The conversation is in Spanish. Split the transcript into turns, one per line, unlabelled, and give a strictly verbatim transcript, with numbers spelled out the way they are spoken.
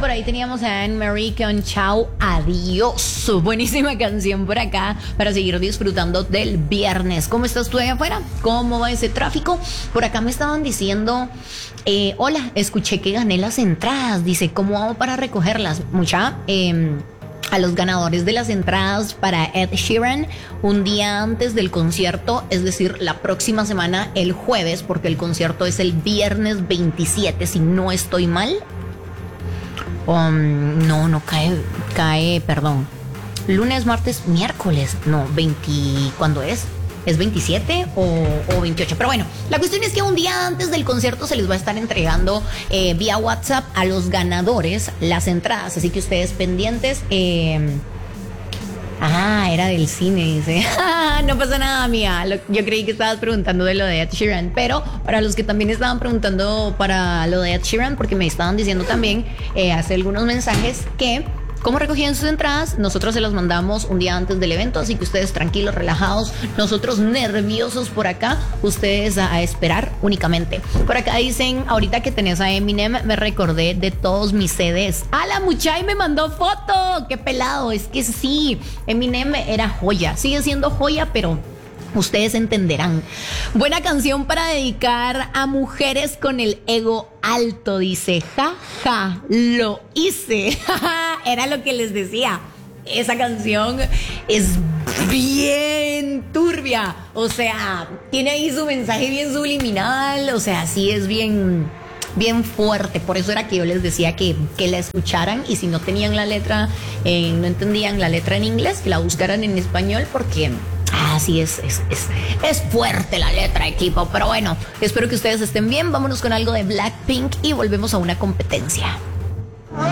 por ahí teníamos a Anne Marie con Chao Adiós. Buenísima canción por acá para seguir disfrutando del viernes. ¿Cómo estás tú allá afuera? ¿Cómo va ese tráfico? Por acá me estaban diciendo, eh, hola, escuché que gané las entradas. Dice, ¿cómo hago para recogerlas? Mucha, eh, a los ganadores de las entradas para Ed Sheeran un día antes del concierto, es decir, la próxima semana, el jueves, porque el concierto es el viernes veintisiete, si no estoy mal. Um, no, no cae, cae, perdón. Lunes, martes, miércoles. No, veinte, ¿cuándo es? ¿Es veintisiete o, o veintiocho? Pero bueno, la cuestión es que un día antes del concierto se les va a estar entregando eh, vía WhatsApp a los ganadores las entradas. Así que ustedes pendientes. Eh, ah, era del cine, dice. No pasa nada, mía. Lo, yo creí que estabas preguntando de lo de Ed Sheeran. Pero para los que también estaban preguntando para lo de Ed Sheeran, porque me estaban diciendo también eh, hace algunos mensajes que ¿cómo recogían sus entradas? Nosotros se las mandamos un día antes del evento, así que ustedes tranquilos, relajados, nosotros nerviosos por acá, ustedes a, a esperar únicamente. Por acá dicen, ahorita que tenés a Eminem, me recordé de todos mis C Ds. ¡Ah, la muchacha me mandó foto! ¡Qué pelado! Es que sí, Eminem era joya, sigue siendo joya, pero ustedes entenderán. Buena canción para dedicar a mujeres con el ego alto, dice. Ja, ja, lo hice. Era lo que les decía. Esa canción es bien turbia. O sea, tiene ahí su mensaje bien subliminal. O sea, sí es bien, bien fuerte. Por eso era que yo les decía que, que la escucharan. Y si no tenían la letra, eh, no entendían la letra en inglés, que la buscaran en español, porque Ah, sí, es, es, es, es fuerte la letra, equipo. Pero bueno, espero que ustedes estén bien. Vámonos con algo de Blackpink y volvemos a una competencia.